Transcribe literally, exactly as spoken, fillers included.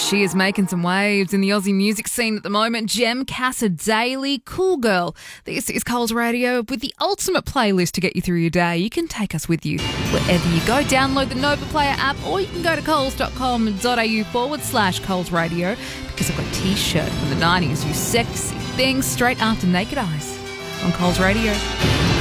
She is making some waves in the Aussie music scene at the moment. Jem Casa Daily, Cool Girl. This is Coles Radio with the ultimate playlist to get you through your day. You can take us with you wherever you go. Download the Nova Player app, or you can go to coles.com.au forward slash Coles Radio, because I've got a t-shirt from the nineties, you sexy thing, straight after Naked Eyes on Coles Radio.